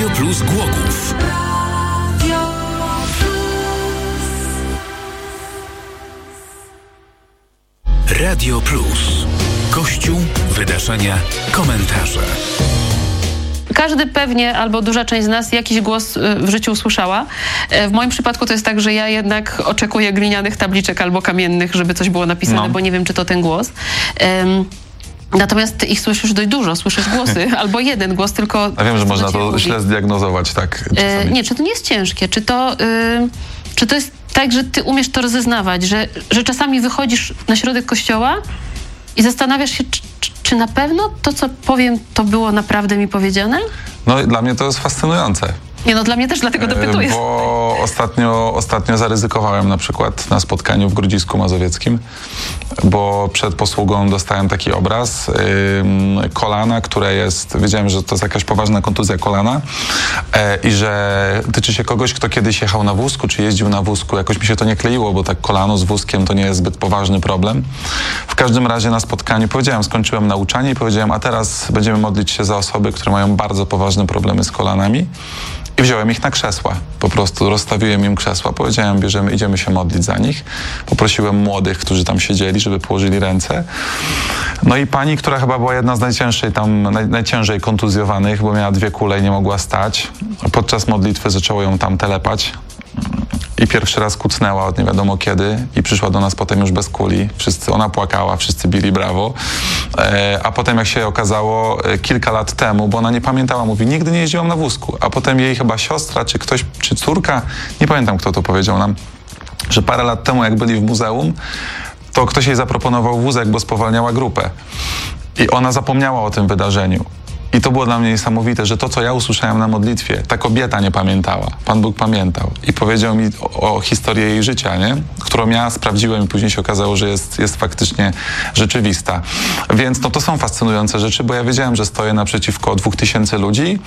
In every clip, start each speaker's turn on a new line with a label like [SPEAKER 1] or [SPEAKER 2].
[SPEAKER 1] Radio Plus Głogów. Radio Plus. Kościół, wydarzenia, komentarze.
[SPEAKER 2] Każdy pewnie, albo duża część z nas jakiś głos w życiu usłyszała. W moim przypadku to jest tak, że ja jednak oczekuję glinianych tabliczek albo kamiennych, żeby coś było napisane, bo nie wiem, czy to ten głos. Natomiast ich słyszysz dość dużo, słyszysz głosy, albo jeden głos, tylko...
[SPEAKER 3] A wiem, że można to źle zdiagnozować, tak?
[SPEAKER 2] Nie, czy to nie jest ciężkie? Czy to jest tak, że ty umiesz to rozeznawać, że czasami wychodzisz na środek kościoła i zastanawiasz się, czy na pewno to, co powiem, to było naprawdę mi powiedziane?
[SPEAKER 3] No dla mnie to jest fascynujące.
[SPEAKER 2] Nie, no dla mnie też, dlatego dopytuję.
[SPEAKER 3] Bo ostatnio zaryzykowałem na przykład na spotkaniu w Grodzisku Mazowieckim, bo przed posługą dostałem taki obraz kolana, które jest, wiedziałem, że to jest jakaś poważna kontuzja kolana i że tyczy się kogoś, kto kiedyś jechał na wózku, czy jeździł na wózku. Jakoś mi się to nie kleiło, bo tak kolano z wózkiem to nie jest zbyt poważny problem. W każdym razie na spotkaniu skończyłem nauczanie i powiedziałem, a teraz będziemy modlić się za osoby, które mają bardzo poważne problemy z kolanami. I wziąłem ich na krzesła. Po prostu rozstawiłem im krzesła. Powiedziałem, idziemy się modlić za nich. Poprosiłem młodych, którzy tam siedzieli, żeby położyli ręce. No i pani, która chyba była jedna z najciężej kontuzjowanych, bo miała 2 kule i nie mogła stać. Podczas modlitwy zaczęło ją tam telepać. I pierwszy raz kucnęła od nie wiadomo kiedy i przyszła do nas potem już bez kuli. Ona płakała, wszyscy bili brawo. A potem, jak się okazało, kilka lat temu, bo ona nie pamiętała, mówi, nigdy nie jeździłam na wózku. A potem jej chyba siostra, czy ktoś, czy córka, nie pamiętam kto to powiedział nam, że parę lat temu, jak byli w muzeum, to ktoś jej zaproponował wózek, bo spowalniała grupę. I ona zapomniała o tym wydarzeniu. I to było dla mnie niesamowite, że to, co ja usłyszałem na modlitwie, ta kobieta nie pamiętała. Pan Bóg pamiętał i powiedział mi o historii jej życia, nie? Którą ja sprawdziłem i później się okazało, że jest faktycznie rzeczywista. Więc to są fascynujące rzeczy, bo ja wiedziałem, że stoję naprzeciwko 2000 ludzi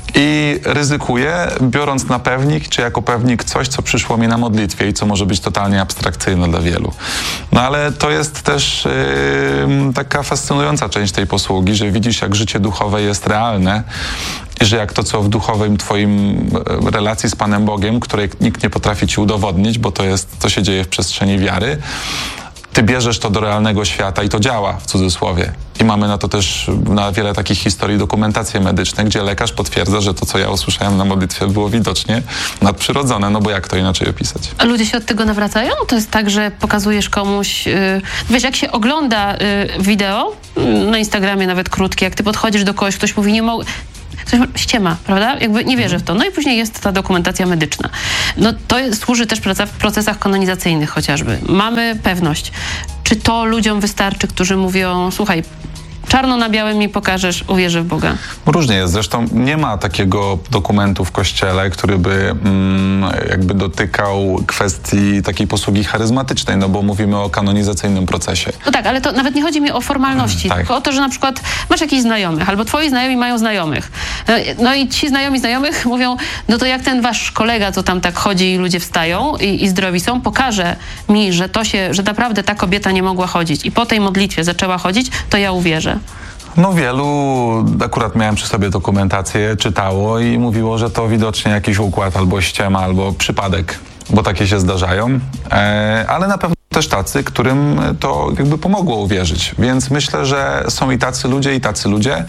[SPEAKER 3] i ryzykuję, biorąc na pewnik, czy jako pewnik coś, co przyszło mi na modlitwie i co może być totalnie abstrakcyjne dla wielu. No ale to jest też taka fascynująca część tej posługi, że widzisz, jak życie duchowe jest realne i że jak to, co w duchowym twoim relacji z Panem Bogiem, której nikt nie potrafi ci udowodnić, bo to się dzieje w przestrzeni wiary, ty bierzesz to do realnego świata i to działa, w cudzysłowie. I mamy na to też, na wiele takich historii, dokumentacje medyczne, gdzie lekarz potwierdza, że to, co ja usłyszałem na modlitwie, było widocznie nadprzyrodzone, no bo jak to inaczej opisać?
[SPEAKER 2] A ludzie się od tego nawracają? To jest tak, że pokazujesz komuś... Wiesz, jak się ogląda wideo, na Instagramie nawet krótkie, jak ty podchodzisz do kogoś, ktoś mówi, nie mogę... ściema, prawda? Jakby nie wierzę w to. No i później jest ta dokumentacja medyczna. No to służy też w procesach kanonizacyjnych chociażby. Mamy pewność. Czy to ludziom wystarczy, którzy mówią, słuchaj, czarno na białym mi pokażesz, uwierzę w Boga?
[SPEAKER 3] Różnie jest. Zresztą nie ma takiego dokumentu w Kościele, który by jakby dotykał kwestii takiej posługi charyzmatycznej, no bo mówimy o kanonizacyjnym procesie.
[SPEAKER 2] No tak, ale to nawet nie chodzi mi o formalności, tylko o to, że na przykład masz jakichś znajomych, albo twoi znajomi mają znajomych. No i ci znajomi znajomych mówią, no to jak ten wasz kolega, co tam tak chodzi i ludzie wstają i zdrowi są, pokaże mi, że naprawdę ta kobieta nie mogła chodzić i po tej modlitwie zaczęła chodzić, to ja uwierzę.
[SPEAKER 3] No wielu, akurat miałem przy sobie dokumentację, czytało i mówiło, że to widocznie jakiś układ, albo ściema, albo przypadek, bo takie się zdarzają, ale na pewno też tacy, którym to jakby pomogło uwierzyć, więc myślę, że są i tacy ludzie,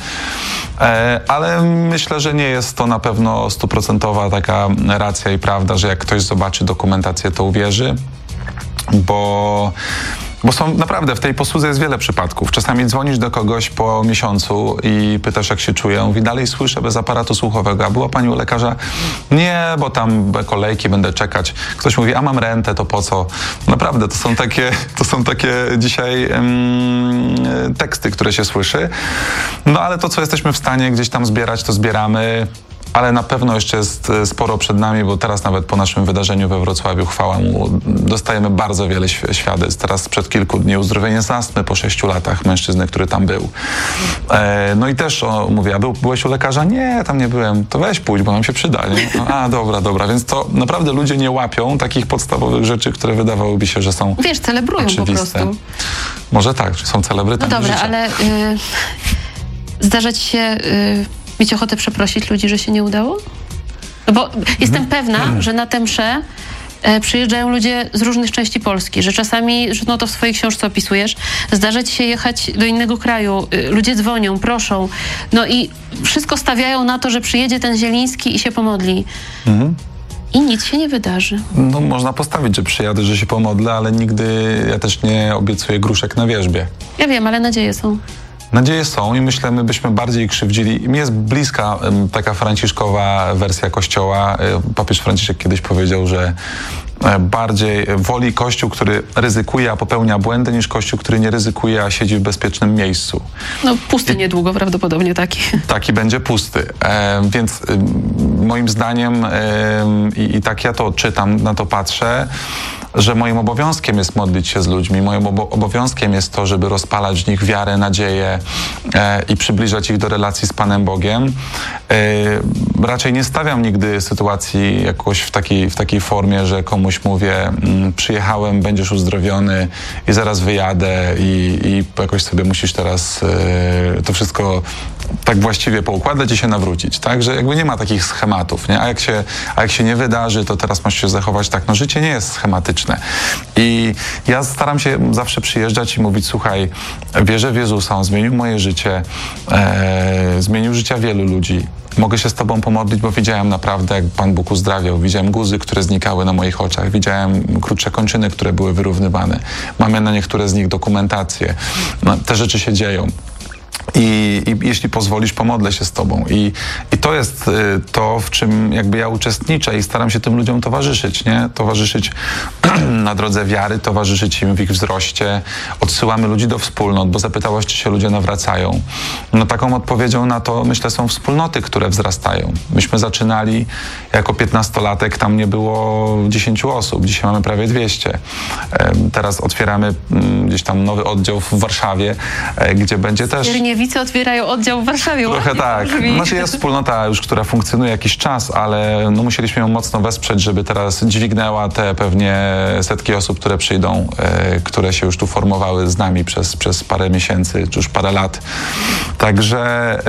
[SPEAKER 3] ale myślę, że nie jest to na pewno 100% taka racja i prawda, że jak ktoś zobaczy dokumentację, to uwierzy, bo są naprawdę, w tej posłudze jest wiele przypadków. Czasami dzwonisz do kogoś po miesiącu i pytasz, jak się czuje. On mówi, dalej słyszę bez aparatu słuchowego. A była pani u lekarza? Nie, bo tam kolejki, będę czekać. Ktoś mówi, a mam rentę, to po co? Naprawdę, to są takie dzisiaj teksty, które się słyszy. No ale to, co jesteśmy w stanie gdzieś tam zbierać, to zbieramy. Ale na pewno jeszcze jest sporo przed nami, bo teraz nawet po naszym wydarzeniu we Wrocławiu, chwała mu, dostajemy bardzo wiele świadectw. Teraz sprzed kilku dni uzdrowienie z astmy po 6 latach mężczyzny, który tam był. No i też mówię, a byłeś u lekarza? Nie, tam nie byłem. To weź pójdź, bo nam się przyda. Nie? No, a, dobra. Więc to naprawdę ludzie nie łapią takich podstawowych rzeczy, które wydawałoby się, że są
[SPEAKER 2] wiesz, celebrują
[SPEAKER 3] oczywiste.
[SPEAKER 2] Po prostu.
[SPEAKER 3] Może tak, są celebrytami.
[SPEAKER 2] No dobra,
[SPEAKER 3] życia.
[SPEAKER 2] ale zdarza ci się... mieć ochotę przeprosić ludzi, że się nie udało? No bo jestem pewna, że na tę mszę przyjeżdżają ludzie z różnych części Polski, że czasami, że no to w swojej książce opisujesz, zdarza ci się jechać do innego kraju, ludzie dzwonią, proszą, no i wszystko stawiają na to, że przyjedzie ten Zieliński i się pomodli. I nic się nie wydarzy.
[SPEAKER 3] No można postawić, że przyjadę, że się pomodlę, ale nigdy ja też nie obiecuję gruszek na wierzbie.
[SPEAKER 2] Ja wiem, ale nadzieje są.
[SPEAKER 3] Nadzieje są i myślę, my byśmy bardziej krzywdzili. Mi jest bliska taka franciszkowa wersja Kościoła. Papież Franciszek kiedyś powiedział, że bardziej woli Kościół, który ryzykuje, a popełnia błędy, niż Kościół, który nie ryzykuje, a siedzi w bezpiecznym miejscu.
[SPEAKER 2] No pusty niedługo prawdopodobnie taki.
[SPEAKER 3] Taki będzie pusty. Więc moim zdaniem i tak ja to czytam, na to patrzę, że moim obowiązkiem jest modlić się z ludźmi. Moim obowiązkiem jest to, żeby rozpalać w nich wiarę, nadzieję i przybliżać ich do relacji z Panem Bogiem. Raczej nie stawiam nigdy sytuacji jakoś w takiej formie, że komuś mówię, przyjechałem, będziesz uzdrowiony i zaraz wyjadę i jakoś sobie musisz teraz to wszystko tak właściwie poukładać i się nawrócić, tak? Że jakby nie ma takich schematów, nie? A jak się nie wydarzy, to teraz masz się zachować tak. No życie nie jest schematyczne. I ja staram się zawsze przyjeżdżać i mówić, słuchaj, wierzę w Jezusa, On zmienił moje życie, zmienił życia wielu ludzi. Mogę się z Tobą pomodlić, bo widziałem naprawdę, jak Pan Bóg uzdrawiał. Widziałem guzy, które znikały na moich oczach. Widziałem krótsze kończyny, które były wyrównywane. Mamy na niektóre z nich dokumentację. No, te rzeczy się dzieją. I jeśli pozwolisz, pomodlę się z Tobą. I to jest to, w czym jakby ja uczestniczę i staram się tym ludziom towarzyszyć, nie? Towarzyszyć na drodze wiary, towarzyszyć im w ich wzroście. Odsyłamy ludzi do wspólnot, bo zapytałaś, czy się ludzie nawracają. No taką odpowiedzią na to, myślę, są wspólnoty, które wzrastają. Myśmy zaczynali jako 15-latek, tam nie było 10 osób. Dzisiaj mamy prawie 200. Teraz otwieramy gdzieś tam nowy oddział w Warszawie, gdzie będzie też...
[SPEAKER 2] Wierniewice otwierają oddział w Warszawie.
[SPEAKER 3] Trochę tak. Znaczy jest wspólnota już, która funkcjonuje jakiś czas, ale no musieliśmy ją mocno wesprzeć, żeby teraz dźwignęła te pewnie setki osób, które przyjdą, które się już tu formowały z nami przez parę miesięcy, czy już parę lat. Także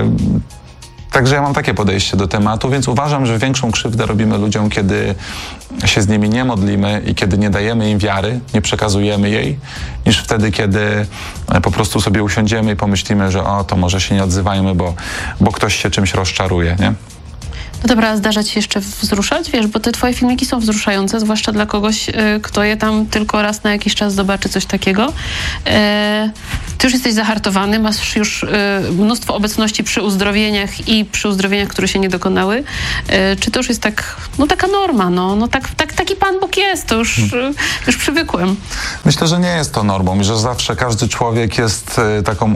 [SPEAKER 3] ja mam takie podejście do tematu, więc uważam, że większą krzywdę robimy ludziom, kiedy się z nimi nie modlimy i kiedy nie dajemy im wiary, nie przekazujemy jej, niż wtedy, kiedy po prostu sobie usiądziemy i pomyślimy, że to może się nie odzywajmy, bo ktoś się czymś rozczaruje, nie?
[SPEAKER 2] No dobra, a zdarza ci się jeszcze wzruszać? Wiesz, bo te twoje filmiki są wzruszające, zwłaszcza dla kogoś, kto je tam tylko raz na jakiś czas zobaczy coś takiego. Ty już jesteś zahartowany, masz już mnóstwo obecności przy uzdrowieniach i przy uzdrowieniach, które się nie dokonały. Czy to już jest taka norma, taki Pan Bóg jest, to już przywykłem.
[SPEAKER 3] Myślę, że nie jest to normą i że zawsze każdy człowiek jest taką...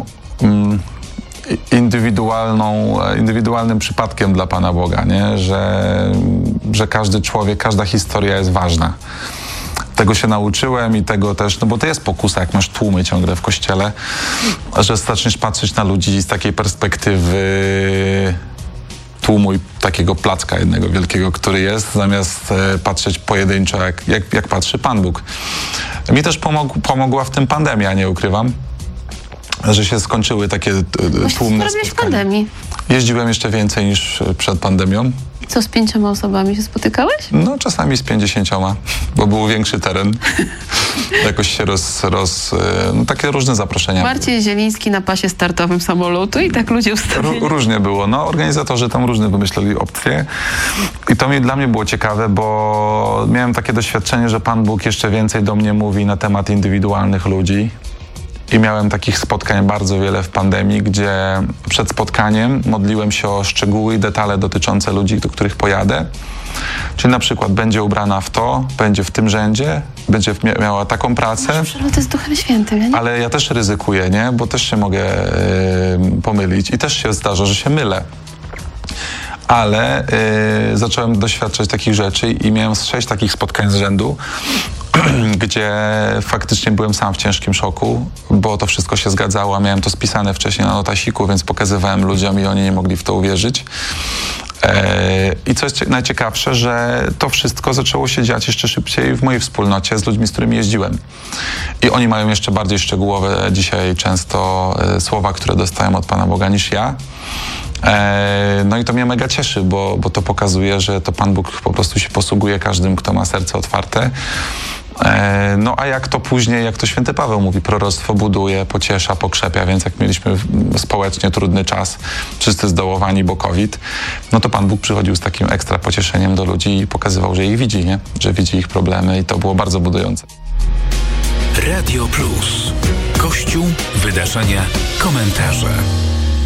[SPEAKER 3] indywidualnym przypadkiem dla Pana Boga, nie? Że każdy człowiek, każda historia jest ważna. Tego się nauczyłem i tego też, no bo to jest pokusa, jak masz tłumy ciągle w kościele, że zaczniesz patrzeć na ludzi z takiej perspektywy tłumu i takiego placka jednego wielkiego, który jest, zamiast patrzeć pojedynczo, jak patrzy Pan Bóg. Mi też pomogła w tym pandemia, nie ukrywam, że się skończyły takie tłumne spotkania. W pandemii? Jeździłem jeszcze więcej niż przed pandemią.
[SPEAKER 2] I co, z 5 osobami się spotykałeś?
[SPEAKER 3] No czasami z 50, bo był większy teren. Jakoś się takie różne zaproszenia.
[SPEAKER 2] Marcin Zieliński na pasie startowym samolotu i tak ludzie ustawili.
[SPEAKER 3] Różnie było. No, organizatorzy tam różne wymyśleli opcje. I to dla mnie było ciekawe, bo miałem takie doświadczenie, że Pan Bóg jeszcze więcej do mnie mówi na temat indywidualnych ludzi. I miałem takich spotkań bardzo wiele w pandemii, gdzie przed spotkaniem modliłem się o szczegóły i detale dotyczące ludzi, do których pojadę. Czyli na przykład będzie ubrana w to, będzie w tym rzędzie, będzie miała taką pracę.
[SPEAKER 2] Przeloty z Duchem Świętym, nie?
[SPEAKER 3] Ale ja też ryzykuję, nie? Bo też się mogę pomylić i też się zdarza, że się mylę. Ale zacząłem doświadczać takich rzeczy i miałem 6 takich spotkań z rzędu, gdzie faktycznie byłem sam w ciężkim szoku, bo to wszystko się zgadzało, a miałem to spisane wcześniej na notasiku, więc pokazywałem ludziom i oni nie mogli w to uwierzyć. I co jest najciekawsze, że to wszystko zaczęło się dziać jeszcze szybciej w mojej wspólnocie z ludźmi, z którymi jeździłem. I oni mają jeszcze bardziej szczegółowe dzisiaj często słowa, które dostają od Pana Boga niż ja. No i to mnie mega cieszy, bo to pokazuje, że to Pan Bóg po prostu się posługuje każdym, kto ma serce otwarte. No a jak to później, jak to święty Paweł mówi, proroctwo buduje, pociesza, pokrzepia, więc jak mieliśmy społecznie trudny czas, wszyscy zdołowani, bo COVID, no to Pan Bóg przychodził z takim ekstra pocieszeniem do ludzi i pokazywał, że ich widzi, nie? Że widzi ich problemy i to było bardzo budujące.
[SPEAKER 1] Radio Plus. Kościół, wydarzenia, komentarze.